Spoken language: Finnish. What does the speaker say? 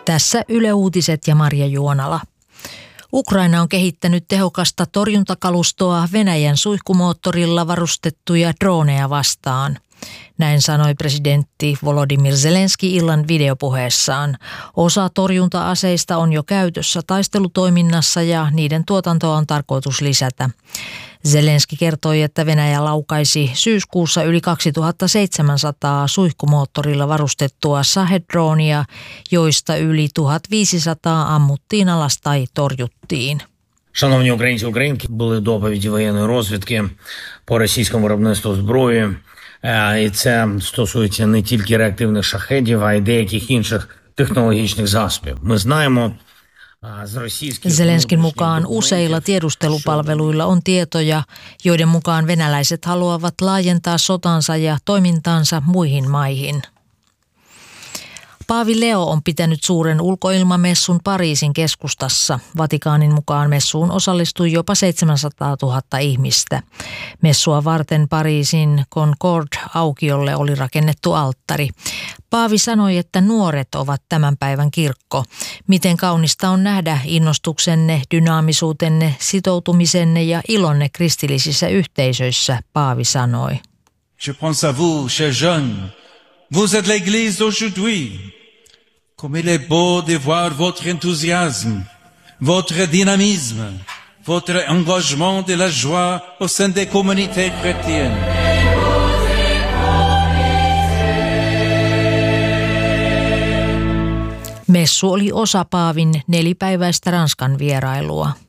Tässä Yle Uutiset ja Marja Juonala. Ukraina on kehittänyt tehokasta torjuntakalustoa Venäjän suihkumoottorilla varustettuja droneja vastaan. Näin sanoi presidentti Volodymyr Zelenski illan videopuheessaan. Osa torjunta-aseista on jo käytössä taistelutoiminnassa ja niiden tuotantoa on tarkoitus lisätä. Zelenski kertoi, että Venäjä laukaisi syyskuussa yli 2700 suihkumoottorilla varustettua Shahed-droonia, joista yli 1500 ammuttiin alas tai torjuttiin. Шановні українці, українки, були доповіді воєнної розвідки по російському виробництву зброї. І це стосується не тільки реактивних шахедів, а й деяких інших технологічних засобів. Ми знаємо з російських... Zelenskin mukaan useilla tiedustelupalveluilla on tietoja, joiden mukaan venäläiset haluavat laajentaa sotansa ja toimintaansa muihin maihin. Paavi Leo on pitänyt suuren ulkoilmamessun Pariisin keskustassa. Vatikaanin mukaan messuun osallistui jopa 700 000 ihmistä. Messua varten Pariisin Concorde-aukiolle oli rakennettu alttari. Paavi sanoi, että nuoret ovat tämän päivän kirkko. Miten kaunista on nähdä innostuksenne, dynaamisuutenne, sitoutumisenne ja ilonne kristillisissä yhteisöissä, Paavi sanoi. Je pense à vous, chers jeunes. Vous êtes l'Église d'aujourd'hui. Comme il est beau de voir votre enthousiasme, votre dynamisme, votre engagement de la joie au sein des communautés chrétiennes. Messu oli osa Paavin 4-päiväistä Ranskan vierailua.